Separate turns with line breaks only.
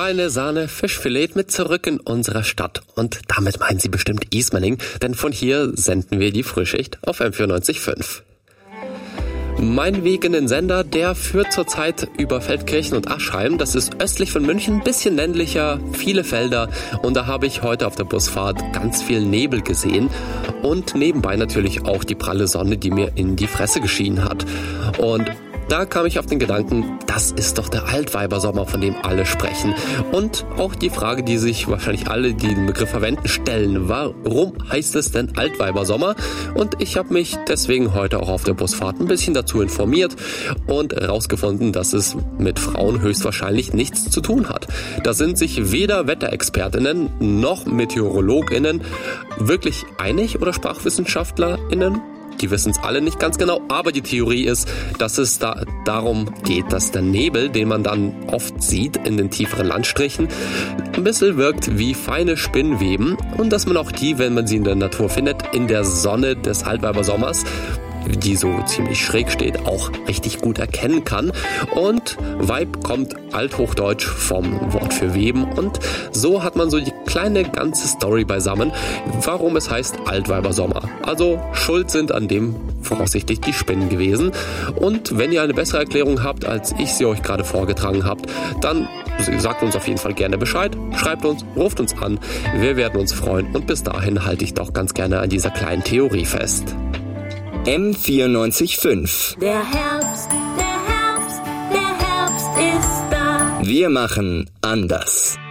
Feine Sahne Fischfilet mit zurück in unserer Stadt. Und damit meinen Sie bestimmt Ismaning, denn von hier senden wir die Frühschicht auf M94.5. Mein Weg in den Sender, der führt zurzeit über Feldkirchen und Aschheim. Das ist östlich von München, ein bisschen ländlicher, viele Felder. Und da habe ich heute auf der Busfahrt ganz viel Nebel gesehen. Und nebenbei natürlich auch die pralle Sonne, die mir in die Fresse geschienen hat. Und da kam ich auf den Gedanken, das ist doch der Altweibersommer, von dem alle sprechen. Und auch die Frage, die sich wahrscheinlich alle, die den Begriff verwenden, stellen. Warum heißt es denn Altweibersommer? Und ich habe mich deswegen heute auch auf der Busfahrt ein bisschen dazu informiert und herausgefunden, dass es mit Frauen höchstwahrscheinlich nichts zu tun hat. Da sind sich weder Wetterexpertinnen noch MeteorologInnen wirklich einig oder SprachwissenschaftlerInnen. Die wissen es alle nicht ganz genau, aber die Theorie ist, dass es darum geht, dass der Nebel, den man dann oft sieht in den tieferen Landstrichen, ein bisschen wirkt wie feine Spinnweben und dass man auch die, wenn man sie in der Natur findet, in der Sonne des Altweibersommers, die so ziemlich schräg steht, auch richtig gut erkennen kann. Und Weib kommt althochdeutsch vom Wort für Weben und so hat man so die kleine ganze Story beisammen, warum es heißt Altweibersommer. Also schuld sind an dem voraussichtlich die Spinnen gewesen. Und wenn ihr eine bessere Erklärung habt, als ich sie euch gerade vorgetragen habt, dann sagt uns auf jeden Fall gerne Bescheid, schreibt uns, ruft uns an, wir werden uns freuen und bis dahin halte ich doch ganz gerne an dieser kleinen Theorie fest.
M94.5.
Der Herbst ist da.
Wir machen anders.